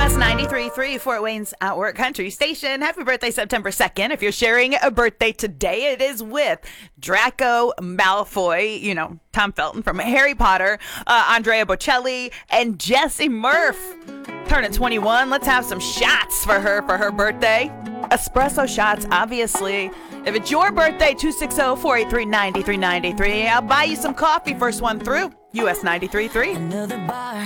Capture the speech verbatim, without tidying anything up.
S ninety-three point three, Fort Wayne's Outwork Country Station. Happy birthday, September second. If you're sharing a birthday today, it is with Draco Malfoy, you know, Tom Felton from Harry Potter, uh, Andrea Bocelli, and Jessie Murph. Turning twenty-one. Let's have some shots for her for her birthday. Espresso shots, obviously. If it's your birthday, two six zero, four eight three, nine three nine three. I'll buy you some coffee. First one through, U S ninety-three point three. Another bar,